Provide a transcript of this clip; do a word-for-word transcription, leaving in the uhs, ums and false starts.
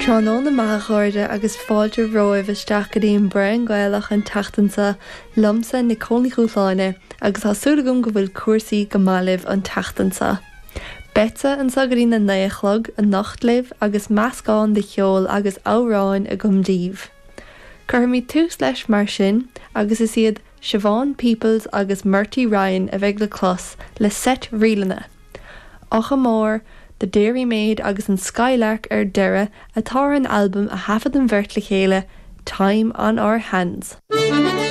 Tránó na maithachorda agus fáilte roimh isteach go dtí an brean Gaelach an teachtansa lomsa na Cónaí Chúsláine agus tásúla gom go bhfuil cuasaí go mailibh an teachtansa. Beta an sagarí na naichlog an nachtlibh agus meascán de cheol agus áráin a gomdíobh. Curmí tús leis mar sin agus is iad Siobhan Peoples agus Murty Ryan a bheith le clos le set rialana. Ocha mór, the Dairy Maid agus an Skylark ar deire atá an album a hafad an bhirt le chéile Time on Our Hands.